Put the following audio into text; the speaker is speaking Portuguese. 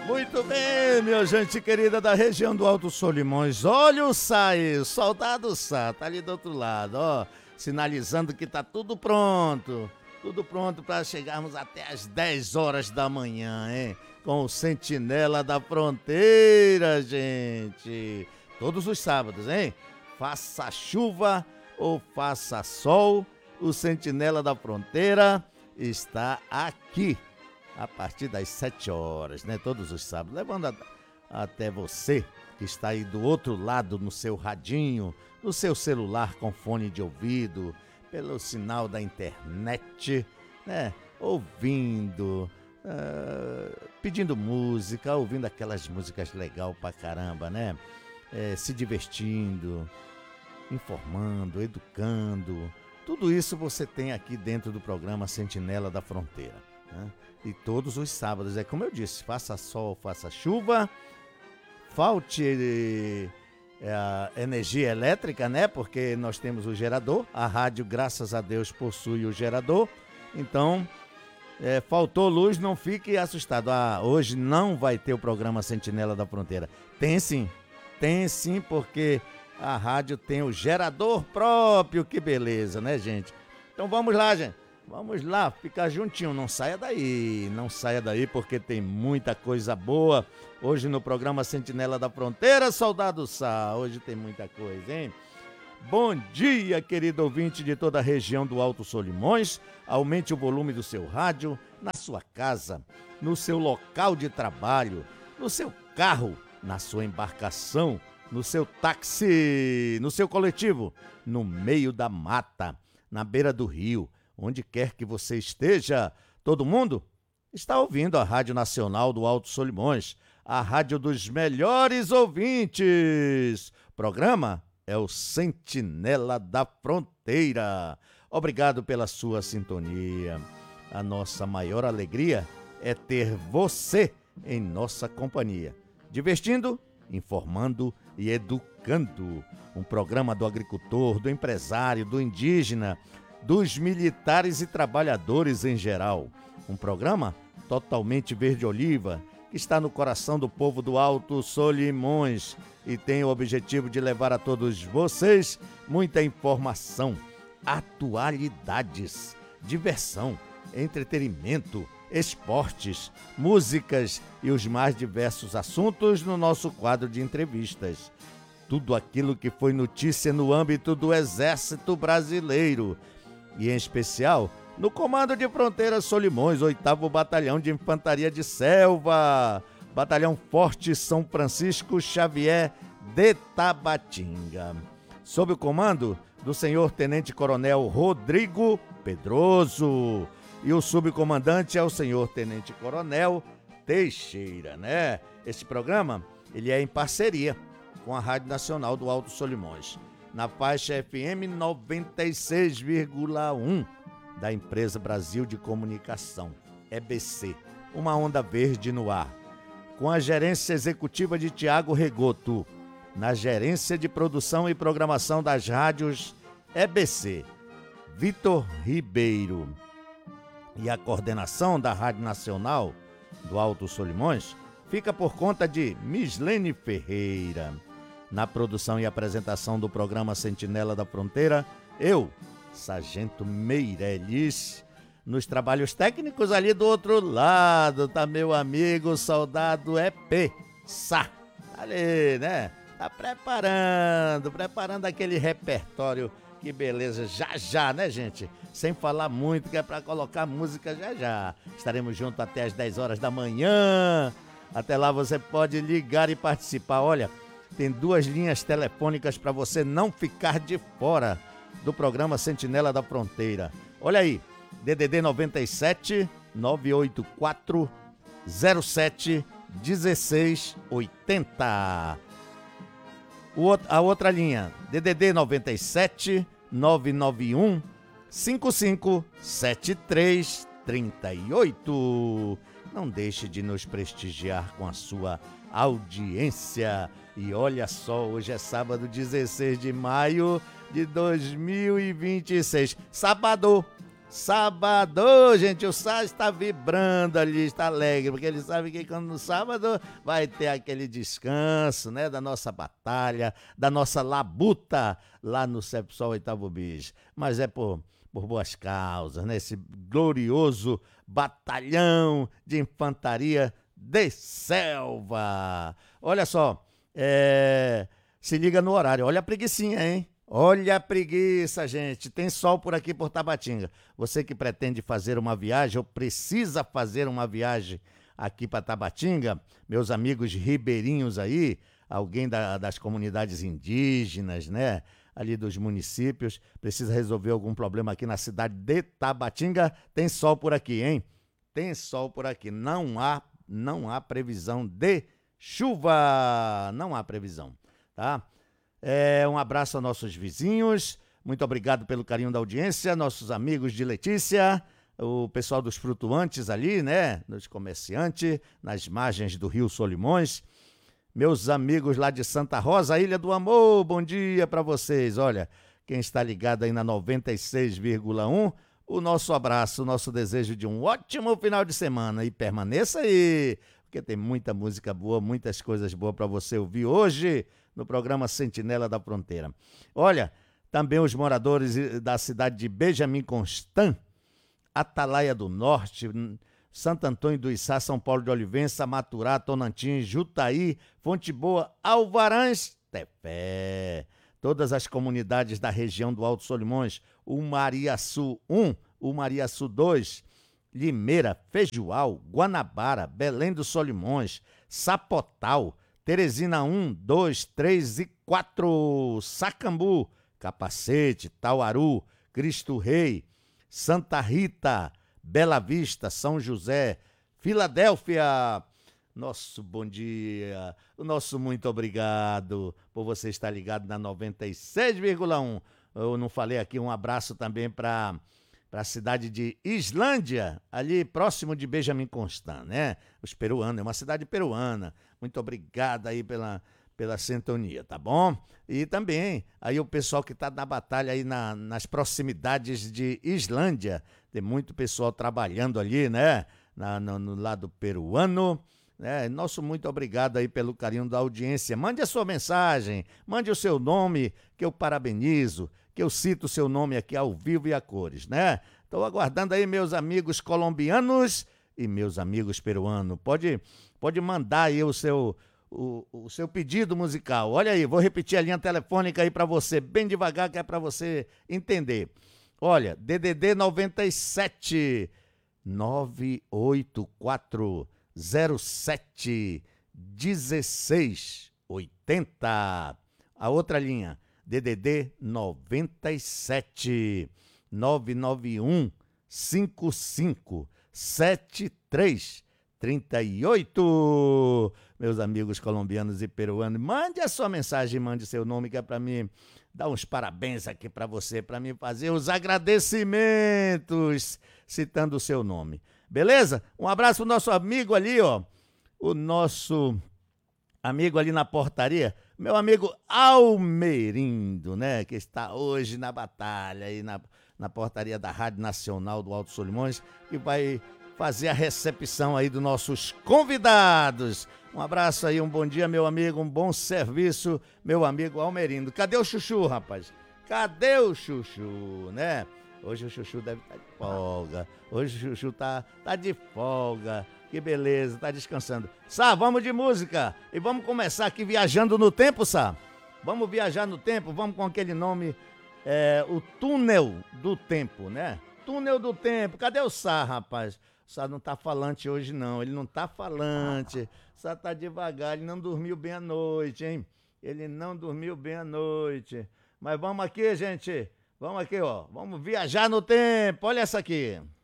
Muito bem, minha gente querida da região do Alto Solimões. Olha o Sai, o soldado Sá, tá ali do outro lado, ó, sinalizando que tá tudo pronto. Tudo pronto para chegarmos até às 10 horas da manhã, hein? Com o Sentinela da Fronteira, gente. Todos os sábados, hein? Faça chuva ou faça sol, o Sentinela da Fronteira está aqui a partir das 7 horas, né? Todos os sábados, levando até você que está aí do outro lado no seu radinho, no seu celular com fone de ouvido, pelo sinal da internet, né? Ouvindo, pedindo música, ouvindo aquelas músicas legal pra caramba, né? Se divertindo, informando, educando. Tudo isso você tem aqui dentro do programa Sentinela da Fronteira, né? E todos os sábados, é como eu disse, faça sol, faça chuva, falte energia elétrica, né? Porque nós temos o gerador, a rádio, graças a Deus, possui o gerador. Então, faltou luz, não fique assustado. Hoje não vai ter o programa Sentinela da Fronteira. Tem sim, porque a rádio tem o gerador próprio, que beleza, né, gente? Então vamos lá, gente. Vamos lá, ficar juntinho, não saia daí, porque tem muita coisa boa hoje no programa Sentinela da Fronteira, Soldado Sá. Hoje tem muita coisa, hein? Bom dia, querido ouvinte de toda a região do Alto Solimões. Aumente o volume do seu rádio, na sua casa, no seu local de trabalho, no seu carro, na sua embarcação, no seu táxi, no seu coletivo, no meio da mata, na beira do rio. Onde quer que você esteja, todo mundo está ouvindo a Rádio Nacional do Alto Solimões, a rádio dos melhores ouvintes. O programa é o Sentinela da Fronteira. Obrigado pela sua sintonia. A nossa maior alegria é ter você em nossa companhia, divertindo, informando e educando. Um programa do agricultor, do empresário, do indígena, dos militares e trabalhadores em geral. Um programa totalmente verde-oliva, que está no coração do povo do Alto Solimões e tem o objetivo de levar a todos vocês muita informação, atualidades, diversão, entretenimento, esportes, músicas e os mais diversos assuntos no nosso quadro de entrevistas. Tudo aquilo que foi notícia no âmbito do Exército Brasileiro, e em especial no Comando de Fronteira Solimões, 8º Batalhão de Infantaria de Selva, Batalhão Forte São Francisco Xavier de Tabatinga, sob o comando do senhor Tenente Coronel Rodrigo Pedroso, e o subcomandante é o senhor Tenente Coronel Teixeira, né? Esse programa, ele é em parceria com a Rádio Nacional do Alto Solimões, na faixa FM 96,1 da Empresa Brasil de Comunicação, EBC, uma onda verde no ar, com a gerência executiva de Tiago Regoto, na gerência de produção e programação das rádios EBC, Vitor Ribeiro, e a coordenação da Rádio Nacional do Alto Solimões fica por conta de Mislene Ferreira. Na produção e apresentação do programa Sentinela da Fronteira, eu, Sargento Meirelles. Nos trabalhos técnicos ali do outro lado, tá meu amigo soldado EP Sá. Ali, né? Tá preparando aquele repertório. Que beleza, já, né, gente? Sem falar muito, que é pra colocar música já. Estaremos juntos até as 10 horas da manhã. Até lá você pode ligar e participar. Olha, tem 2 linhas telefônicas para você não ficar de fora do programa Sentinela da Fronteira. Olha aí, DDD 97 984 07 16 80. A outra linha, DDD 97 991 55 73 38. Não deixe de nos prestigiar com a sua audiência. E olha só, hoje é sábado 16 de maio de 2026. Sábado Sábado, gente, o Sá está vibrando ali, está alegre, porque ele sabe que quando no sábado vai ter aquele descanso, né, da nossa batalha, da nossa labuta lá no Cepsol Oitavo Bis. Mas é por boas causas, né, esse glorioso batalhão de infantaria de selva. Olha só, se liga no horário, olha a preguicinha, hein? Olha a preguiça, gente. Tem sol por aqui por Tabatinga. Você que pretende fazer uma viagem ou precisa fazer uma viagem aqui para Tabatinga, meus amigos ribeirinhos aí, alguém das comunidades indígenas, né? Ali dos municípios, precisa resolver algum problema aqui na cidade de Tabatinga, tem sol por aqui, hein? Tem sol por aqui. Não há previsão de chuva. Não há previsão, tá? Um abraço aos nossos vizinhos, muito obrigado pelo carinho da audiência, nossos amigos de Letícia, o pessoal dos flutuantes ali, né, dos comerciantes, nas margens do Rio Solimões, meus amigos lá de Santa Rosa, Ilha do Amor, bom dia para vocês. Olha, quem está ligado aí na 96,1, o nosso abraço, o nosso desejo de um ótimo final de semana e permaneça aí, porque tem muita música boa, muitas coisas boas para você ouvir hoje no programa Sentinela da Fronteira. Olha, também os moradores da cidade de Benjamin Constant, Atalaia do Norte, Santo Antônio do Içá, São Paulo de Olivença, Maturá, Tonantim, Jutaí, Fonte Boa, Alvarães, Tefé. Todas as comunidades da região do Alto Solimões, Umariaçu 1, Umariaçu 2, Limeira, Fejual, Guanabara, Belém dos Solimões, Sapotal, Teresina 1, 2, 3 e 4, Sacambu, Capacete, Tauaru, Cristo Rei, Santa Rita, Bela Vista, São José, Filadélfia. Nosso bom dia, o nosso muito obrigado por você estar ligado na 96,1. Eu não falei aqui, um abraço também para a cidade de Islândia, ali próximo de Benjamin Constant, né? Os peruanos, é uma cidade peruana. Muito obrigado aí pela sintonia, tá bom? E também aí o pessoal que está na batalha aí nas proximidades de Islândia, tem muito pessoal trabalhando ali, né? No lado peruano. Nosso muito obrigado aí pelo carinho da audiência. Mande a sua mensagem, mande o seu nome, que eu parabenizo, que eu cito o seu nome aqui ao vivo e a cores, né? Estou aguardando aí meus amigos colombianos e meus amigos peruanos. Pode mandar aí o seu pedido musical. Olha aí, vou repetir a linha telefônica aí para você, bem devagar, que é para você entender. Olha, DDD 97 984 07 16 80. A outra linha, DDD 97 991 55 73 38. Meus amigos colombianos e peruanos, mande a sua mensagem, mande seu nome, que é para mim dar uns parabéns aqui para você, para mim fazer os agradecimentos, citando o seu nome. Beleza? Um abraço pro nosso amigo ali, ó. O nosso amigo ali na portaria, meu amigo Almerindo, né? Que está hoje na batalha aí na portaria da Rádio Nacional do Alto Solimões, que vai fazer a recepção aí dos nossos convidados. Um abraço aí, um bom dia, meu amigo, um bom serviço, meu amigo Almerindo. Cadê o Chuchu, rapaz? Cadê o Chuchu, né? Hoje o Chuchu deve estar de folga. Hoje o Chuchu tá de folga. Que beleza, tá descansando. Sá, vamos de música. E vamos começar aqui viajando no tempo, Sá. Vamos viajar no tempo, vamos com aquele nome, o Túnel do Tempo, né? Túnel do Tempo. Cadê o Sá, rapaz? O Sá não tá falante hoje, não. Ele não tá falante. O Sá tá devagar, ele não dormiu bem à noite, hein? Ele não dormiu bem à noite. Mas vamos aqui, gente. Vamos aqui, ó. Vamos viajar no tempo. Olha essa aqui.